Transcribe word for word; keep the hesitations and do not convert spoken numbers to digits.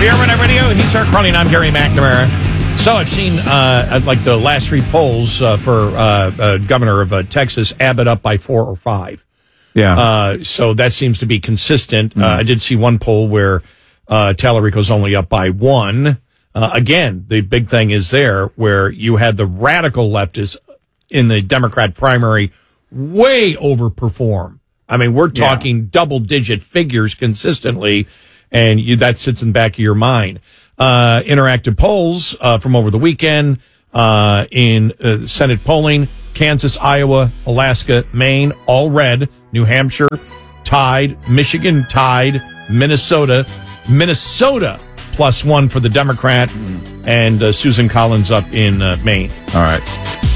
Beer Night Radio. He's Eric Carly, and I'm Gary McNamara. So I've seen, uh, like the last three polls uh, for uh, uh, governor of uh, Texas, Abbott up by four or five. Yeah. Uh, so that seems to be consistent. Mm. Uh, I did see one poll where uh, Tallarico's only up by one. Uh, again, the big thing is there where you had the radical leftists in the Democrat primary way overperform. I mean, we're talking yeah. double-digit figures consistently, and you, that sits in the back of your mind. Uh, interactive polls uh, from over the weekend uh, in uh, Senate polling, Kansas, Iowa, Alaska, Maine, all red. New Hampshire, tied. Michigan, tied. Minnesota, Minnesota plus one for the Democrat, and uh, Susan Collins up in uh, Maine. All right.